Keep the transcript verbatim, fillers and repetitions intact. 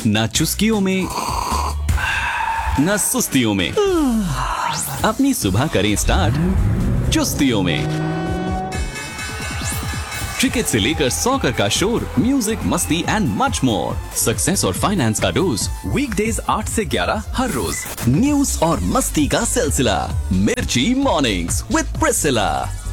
ना चुस्कियों में ना सुस्तियों में, अपनी सुबह करें स्टार्ट चुस्तियों में। क्रिकेट से लेकर सॉकर का शोर, म्यूजिक, मस्ती एंड मच मोर। सक्सेस और फाइनेंस का डोज, वीकडेज आठ से ग्यारह हर रोज। न्यूज और मस्ती का सिलसिला, मिर्ची मॉर्निंग्स विद प्रिसिला।